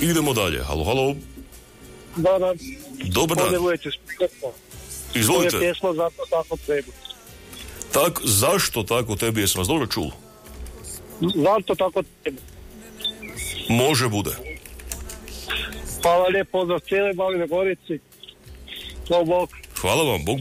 Idemo dalje. Halo, halo. Da. Dobar dan. Izvolite. To je pjesma Zato tako tebi. Zašto tako tebi? Jesam vas dobro čuo? Zato tako tebi. Može bude. Hvala lijep, pozdrav cijele Baline Gorici. Bog. Hvala vam, Bog.